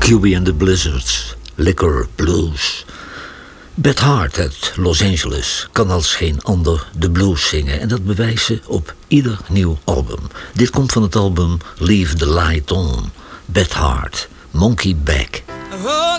Huey and the Blizzards, Liquor Blues. Beth Hart uit Los Angeles kan als geen ander de blues zingen. En dat bewijst ze op ieder nieuw album. Dit komt van het album Leave the Light On. Beth Hart, Monkey Back. Oh,